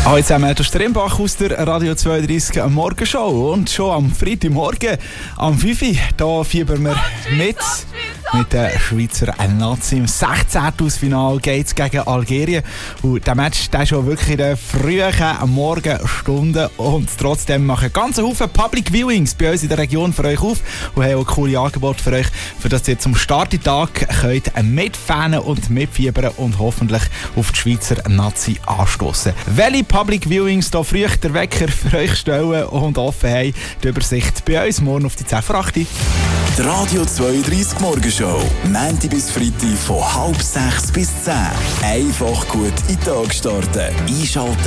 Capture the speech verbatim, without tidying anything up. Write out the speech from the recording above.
Hallo zusammen, das ist der Rimbach aus der Radio zweiunddreißig Morgenshow. Und schon am Freitagmorgen, am fünf Uhr, da fiebern wir mit. Mit den Schweizer Nazi. Im sechzehnten Ausfinale geht es gegen Algerien. Und der Match der ist schon wirklich in den frühen Morgenstunden. Und trotzdem machen ganz Haufen Public Viewings bei uns in der Region für euch auf. Und haben auch coole Angebote für euch, für das ihr zum Starttag könnt mitfahren und mitfiebern und hoffentlich auf die Schweizer Nazi anstoßen. Welche Public Viewings hier früh der Wecker für euch stellen und offen haben, die Übersicht bei uns morgen auf die zehn vor acht. Die Radio zweiunddreißig Morgenshow. Montag bis Freitag von halb sechs bis zehn. Einfach gut in den Tag starten. Einschalten